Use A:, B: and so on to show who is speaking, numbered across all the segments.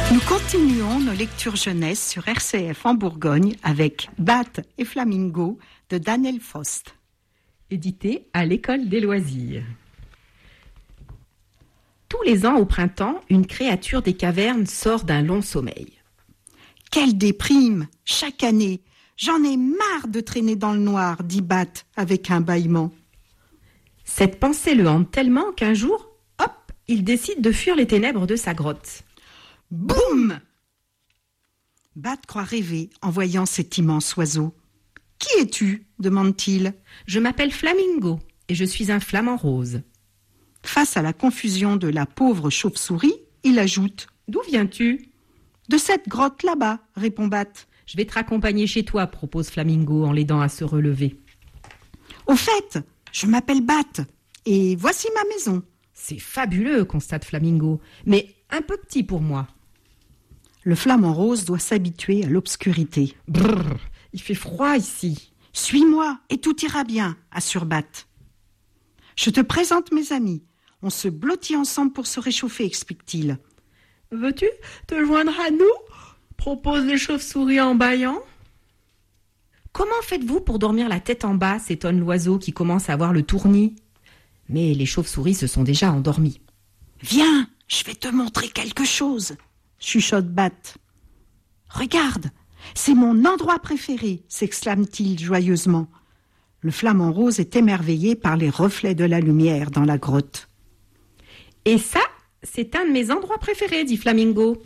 A: Nous continuons nos lectures jeunesse sur RCF en Bourgogne avec Bat et Flamingo de Daniel Faust.
B: Édité à l'École des loisirs. Tous les ans au printemps, une créature des cavernes sort d'un long sommeil.
A: Quelle déprime, chaque année. J'en ai marre de traîner dans le noir, dit Bat avec un bâillement.
B: Cette pensée le hante tellement qu'un jour, hop, il décide de fuir les ténèbres de sa grotte.
A: Boum! Bat croit rêver en voyant cet immense oiseau. « Qui es-tu » demande-t-il.
B: « Je m'appelle Flamingo et je suis un flamant rose. »
A: Face à la confusion de la pauvre chauve-souris, il ajoute «
B: D'où viens-tu » ?
A: De cette grotte là-bas, répond Bat.
B: « Je vais te raccompagner chez toi, propose Flamingo en l'aidant à se relever.
A: Au fait, je m'appelle Bat et voici ma maison.
B: C'est fabuleux, constate Flamingo, mais un peu petit pour moi.
A: Le flamant rose doit s'habituer à l'obscurité.
B: Brrr, il fait froid ici.
A: Suis-moi et tout ira bien, assure Bat. Je te présente mes amis. On se blottit ensemble pour se réchauffer, explique-t-il.
B: Veux-tu te joindre à nous ? Propose les chauves-souris en bâillant. Comment faites-vous pour dormir la tête en bas ? S'étonne l'oiseau qui commence à avoir le tournis. Mais les chauves-souris se sont déjà endormis.
A: Viens, je vais te montrer quelque chose, chuchote Bat. Regarde, c'est mon endroit préféré, s'exclame-t-il joyeusement. Le flamant rose est émerveillé par les reflets de la lumière dans la grotte.
B: Et ça, c'est un de mes endroits préférés, dit Flamingo.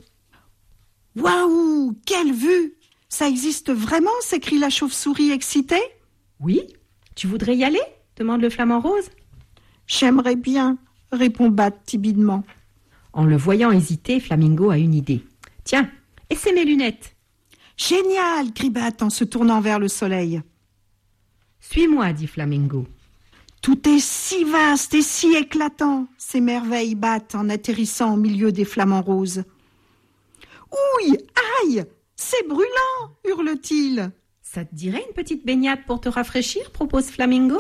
A: Waouh, quelle vue! Ça existe vraiment, s'écrie la chauve-souris excitée.
B: Oui, tu voudrais y aller ? Demande le flamant rose.
A: J'aimerais bien, répond Bat timidement.
B: En le voyant hésiter, Flamingo a une idée. Tiens, essaie mes lunettes.
A: Génial, crie Bat en se tournant vers le soleil.
B: Suis-moi, dit Flamingo.
A: Tout est si vaste et si éclatant, s'émerveille Bat en atterrissant au milieu des flamants roses. Ouille, aïe, c'est brûlant, hurle-t-il.
B: Ça te dirait une petite baignade pour te rafraîchir, propose Flamingo.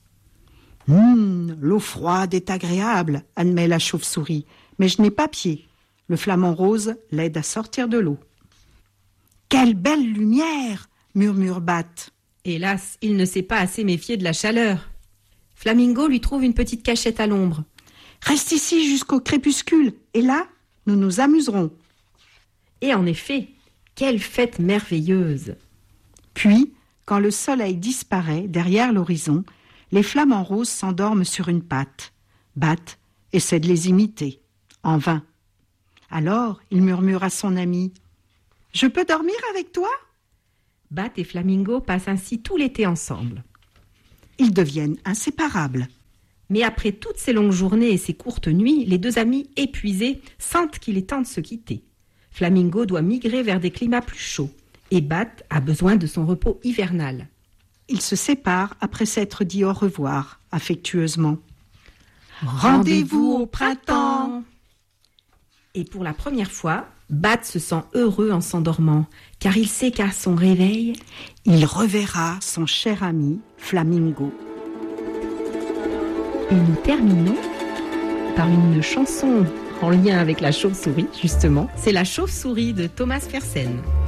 A: L'eau froide est agréable, admet la chauve-souris, mais je n'ai pas pied. Le flamant rose l'aide à sortir de l'eau. Quelle belle lumière, murmure Bat.
B: Hélas, il ne s'est pas assez méfié de la chaleur. Flamingo lui trouve une petite cachette à l'ombre.
A: Reste ici jusqu'au crépuscule, et là, nous nous amuserons.
B: Et en effet, quelle fête merveilleuse!
A: Puis, quand le soleil disparaît derrière l'horizon, les flamants roses s'endorment sur une patte. Bat essaie de les imiter, en vain. Alors, il murmure à son ami « Je peux dormir avec toi ?»
B: Bat et Flamingo passent ainsi tout l'été ensemble.
A: Ils deviennent inséparables.
B: Mais après toutes ces longues journées et ces courtes nuits, les deux amis épuisés sentent qu'il est temps de se quitter. Flamingo doit migrer vers des climats plus chauds et Bat a besoin de son repos hivernal.
A: Ils se séparent après s'être dit au revoir, affectueusement.
B: Rendez-vous au printemps. Et pour la première fois, Bat se sent heureux en s'endormant, car il sait qu'à son réveil,
A: il reverra son cher ami Flamingo.
B: Et nous terminons par une chanson en lien avec la chauve-souris, justement. C'est la chauve-souris de Thomas Fersen.